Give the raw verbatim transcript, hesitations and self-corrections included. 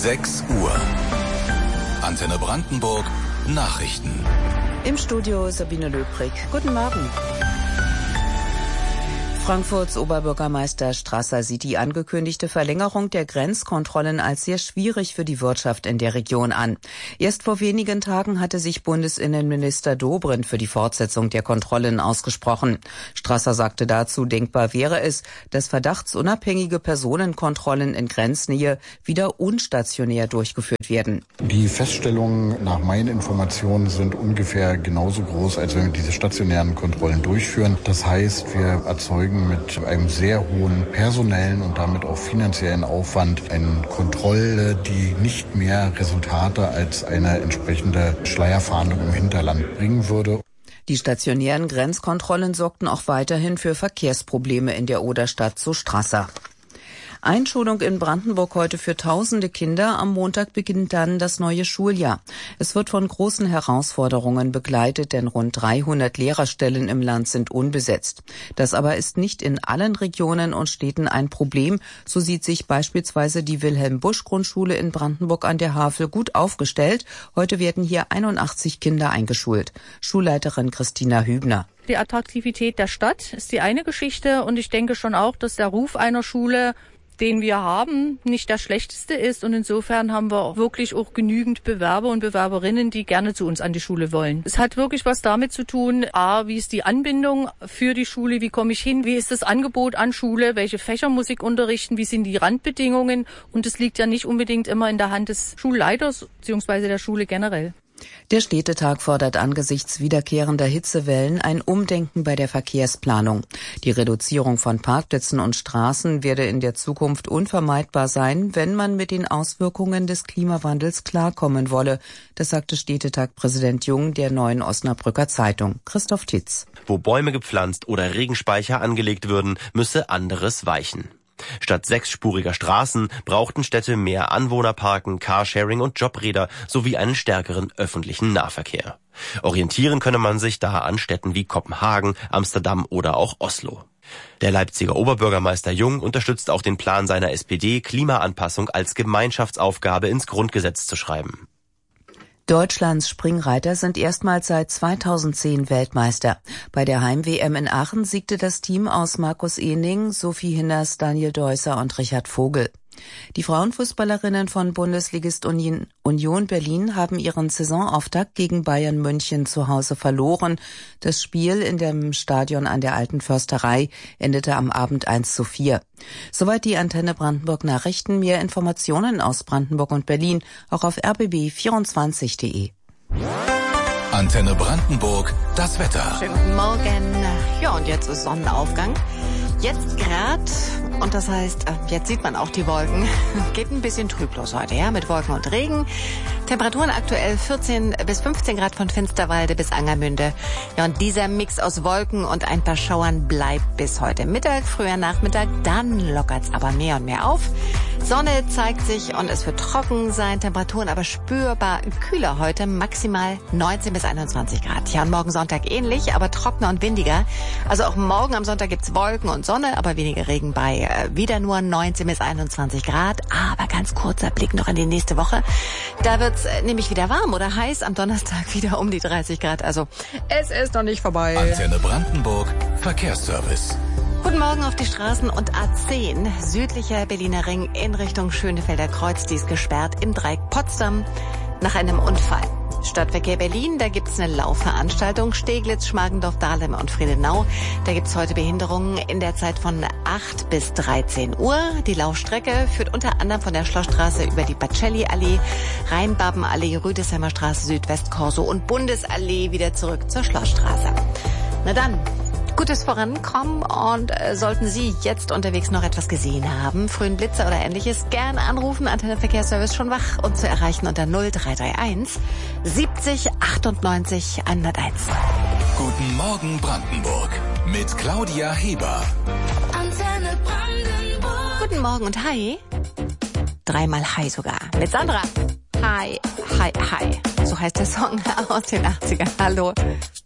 sechs Uhr. Antenne Brandenburg, Nachrichten. Im Studio Sabine Löbrig. Guten Morgen. Frankfurts Oberbürgermeister Strasser sieht die angekündigte Verlängerung der Grenzkontrollen als sehr schwierig für die Wirtschaft in der Region an. Erst vor wenigen Tagen hatte sich Bundesinnenminister Dobrindt für die Fortsetzung der Kontrollen ausgesprochen. Strasser sagte dazu, denkbar wäre es, dass verdachtsunabhängige Personenkontrollen in Grenznähe wieder unstationär durchgeführt werden. Die Feststellungen nach meinen Informationen sind ungefähr genauso groß, als wenn wir diese stationären Kontrollen durchführen. Das heißt, wir erzeugen mit einem sehr hohen personellen und damit auch finanziellen Aufwand eine Kontrolle, die nicht mehr Resultate als eine entsprechende Schleierfahndung im Hinterland bringen würde. Die stationären Grenzkontrollen sorgten auch weiterhin für Verkehrsprobleme in der Oderstadt, so Strasser. Einschulung in Brandenburg heute für tausende Kinder. Am Montag beginnt dann das neue Schuljahr. Es wird von großen Herausforderungen begleitet, denn rund dreihundert Lehrerstellen im Land sind unbesetzt. Das aber ist nicht in allen Regionen und Städten ein Problem. So sieht sich beispielsweise die Wilhelm-Busch-Grundschule in Brandenburg an der Havel gut aufgestellt. Heute werden hier einundachtzig Kinder eingeschult. Schulleiterin Christina Hübner. Die Attraktivität der Stadt ist die eine Geschichte und ich denke schon auch, dass der Ruf einer Schule, den wir haben, nicht der schlechteste ist und insofern haben wir wirklich auch genügend Bewerber und Bewerberinnen, die gerne zu uns an die Schule wollen. Es hat wirklich was damit zu tun, a, wie ist die Anbindung für die Schule, wie komme ich hin, wie ist das Angebot an Schule, welche Fächer muss ich unterrichten, wie sind die Randbedingungen und es liegt ja nicht unbedingt immer in der Hand des Schulleiters bzw. der Schule generell. Der Städtetag fordert angesichts wiederkehrender Hitzewellen ein Umdenken bei der Verkehrsplanung. Die Reduzierung von Parkplätzen und Straßen werde in der Zukunft unvermeidbar sein, wenn man mit den Auswirkungen des Klimawandels klarkommen wolle. Das sagte Städtetag-Präsident Jung der Neuen Osnabrücker Zeitung. Christoph Titz. Wo Bäume gepflanzt oder Regenspeicher angelegt würden, müsse anderes weichen. Statt sechsspuriger Straßen brauchten Städte mehr Anwohnerparken, Carsharing und Jobräder sowie einen stärkeren öffentlichen Nahverkehr. Orientieren könne man sich da an Städten wie Kopenhagen, Amsterdam oder auch Oslo. Der Leipziger Oberbürgermeister Jung unterstützt auch den Plan seiner S P D, Klimaanpassung als Gemeinschaftsaufgabe ins Grundgesetz zu schreiben. Deutschlands Springreiter sind erstmals seit zweitausendzehn Weltmeister. Bei der Heim-W M in Aachen siegte das Team aus Markus Ehning, Sophie Hinners, Daniel Deusser und Richard Vogel. Die Frauenfußballerinnen von Bundesligist Union Berlin haben ihren Saisonauftakt gegen Bayern München zu Hause verloren. Das Spiel in dem Stadion an der Alten Försterei endete am Abend eins zu vier. Soweit die Antenne Brandenburg Nachrichten. Mehr Informationen aus Brandenburg und Berlin auch auf r b b vierundzwanzig punkt de. Antenne Brandenburg, das Wetter. Schönen guten Morgen. Ja, und jetzt ist Sonnenaufgang. Jetzt grad, und das heißt, jetzt sieht man auch die Wolken. Geht ein bisschen trüblos heute, ja, mit Wolken und Regen. Temperaturen aktuell vierzehn bis fünfzehn Grad von Finsterwalde bis Angermünde. Ja, und dieser Mix aus Wolken und ein paar Schauern bleibt bis heute Mittag, früher Nachmittag. Dann lockert's aber mehr und mehr auf. Sonne zeigt sich und es wird trocken sein. Temperaturen aber spürbar kühler heute, maximal neunzehn bis einundzwanzig Grad. Ja, und morgen Sonntag ähnlich, aber trockener und windiger. Also auch morgen am Sonntag gibt's Wolken und Sonne, aber weniger Regen bei äh, wieder nur neunzehn bis einundzwanzig Grad. Aber ganz kurzer Blick noch in die nächste Woche. Da wird's äh, nämlich wieder warm oder heiß. Am Donnerstag wieder um die dreißig Grad. Also es ist noch nicht vorbei. Antenne Brandenburg, Verkehrsservice. Guten Morgen auf die Straßen und A zehn, südlicher Berliner Ring in Richtung Schönefelder Kreuz. Die ist gesperrt im Dreieck Potsdam nach einem Unfall. Stadtverkehr Berlin, da gibt's eine Laufveranstaltung. Steglitz, Schmargendorf, Dahlem und Friedenau. Da gibt's heute Behinderungen in der Zeit von acht bis dreizehn Uhr. Die Laufstrecke führt unter anderem von der Schlossstraße über die Pacelli-Allee, Rheinbabenallee, Rüdesheimer Straße, Südwestkorso und Bundesallee wieder zurück zur Schlossstraße. Na dann, gutes Vorankommen und äh, sollten Sie jetzt unterwegs noch etwas gesehen haben, frühen Blitzer oder ähnliches, gern anrufen, Antenne Verkehrsservice schon wach und zu erreichen unter null drei drei eins siebzig achtundneunzig hunderteins. Guten Morgen Brandenburg mit Claudia Heber. Antenne Brandenburg. Guten Morgen und hi. Dreimal hi sogar. Mit Sandra. Hi, hi, hi. So heißt der Song aus den achtzigern. Hallo.